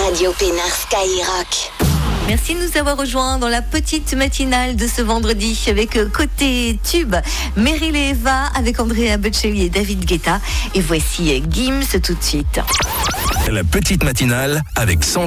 Radio Pénard Skyrock. Merci de nous avoir rejoints dans la petite matinale de ce vendredi avec côté tube Meryl et Eva avec Andrea Bocelli et David Guetta. Et voici Gims tout de suite. La petite matinale avec Sandra.